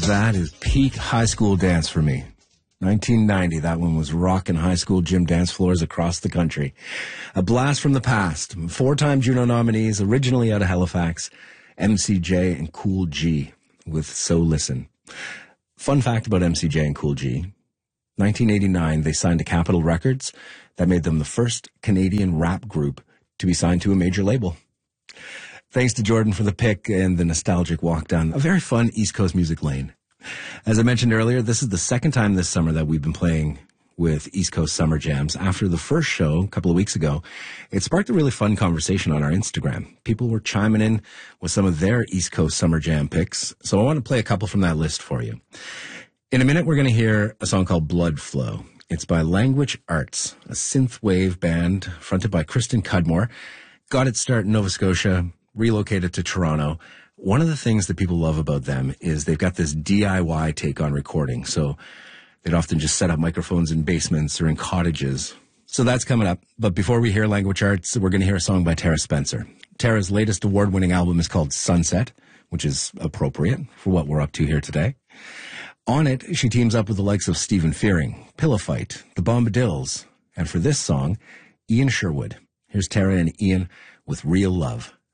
That is peak high school dance for me. 1990, that one was rocking high school gym dance floors across the country. A blast from the past. 4-time Juno nominees, originally out of Halifax, MCJ and Cool G with So Listen. Fun fact about MCJ and Cool G. 1989, they signed to Capitol Records. That made them the first Canadian rap group to be signed to a major label. Thanks to Jordan for the pick and the nostalgic walk down a very fun East Coast music lane. As I mentioned earlier, this is the second time this summer that we've been playing with East Coast Summer Jams. After the first show a couple of weeks ago, it sparked a really fun conversation on our Instagram. People were chiming in with some of their East Coast Summer Jam picks, so I want to play a couple from that list for you. In a minute, we're going to hear a song called Blood Flow. It's by Language Arts, a synthwave band fronted by Kristen Cudmore. Got its start in Nova Scotia, relocated to Toronto. One of the things that people love about them is they've got this DIY take on recording. So they'd often just set up microphones in basements or in cottages. So that's coming up. But before we hear Language Arts, we're going to hear a song by Tara Spencer. Tara's latest award-winning album is called Sunset, which is appropriate for what we're up to here today. On it, she teams up with the likes of Stephen Fearing, Pillow Fight, the Bombadils, and for this song, Ian Sherwood. Here's Tara and Ian with Real Love.